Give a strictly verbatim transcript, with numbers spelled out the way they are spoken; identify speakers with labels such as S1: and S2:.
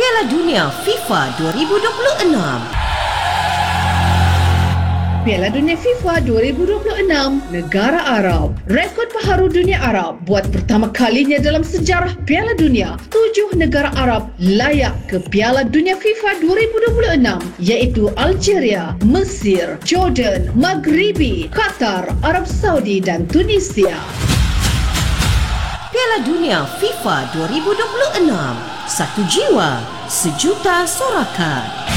S1: Piala Dunia FIFA dua ribu dua puluh enam.
S2: Piala Dunia FIFA dua ribu dua puluh enam, negara Arab. Rekod baharu dunia Arab buat pertama kalinya dalam sejarah Piala Dunia. Tujuh negara Arab layak ke Piala Dunia FIFA dua ribu dua puluh enam, iaitu Algeria, Mesir, Jordan, Maghribi, Qatar, Arab Saudi dan Tunisia.
S1: Piala Dunia FIFA dua ribu dua puluh enam. Satu jiwa, sejuta sorakan.